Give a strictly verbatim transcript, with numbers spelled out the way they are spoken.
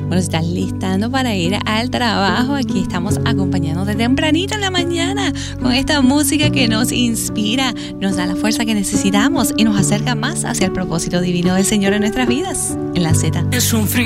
Bueno, estás listando para ir al trabajo. Aquí estamos acompañándote tempranito en la mañana con esta música que nos inspira, nos da la fuerza que necesitamos y nos acerca más hacia el propósito divino del Señor en nuestras vidas. En la Z. Es un frío